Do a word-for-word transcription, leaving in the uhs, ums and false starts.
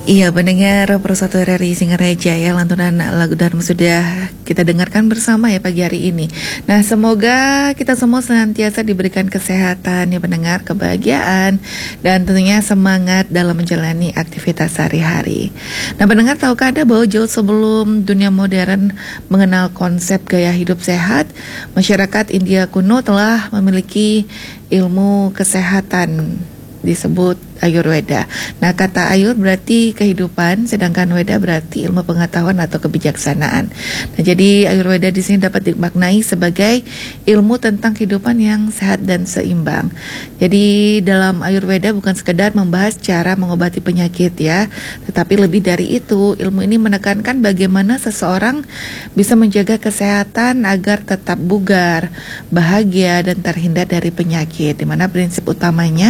Iya, pendengar Persatu R R I Singaraja ya, lantunan lagu Dharma sudah kita dengarkan bersama ya pagi hari ini. Nah, semoga kita semua senantiasa diberikan kesehatan ya pendengar, kebahagiaan, dan tentunya semangat dalam menjalani aktivitas sehari-hari. Nah, pendengar, tahukah Anda bahwa jauh sebelum dunia modern mengenal konsep gaya hidup sehat, masyarakat India kuno telah memiliki ilmu kesehatan disebut Ayurveda. Nah, kata Ayur berarti kehidupan, sedangkan Weda berarti ilmu pengetahuan atau kebijaksanaan. Nah, jadi Ayurveda di sini dapat dimaknai sebagai ilmu tentang kehidupan yang sehat dan seimbang. Jadi dalam Ayurveda bukan sekedar membahas cara mengobati penyakit ya, tetapi lebih dari itu, ilmu ini menekankan bagaimana seseorang bisa menjaga kesehatan agar tetap bugar, bahagia, dan terhindar dari penyakit. Di mana prinsip utamanya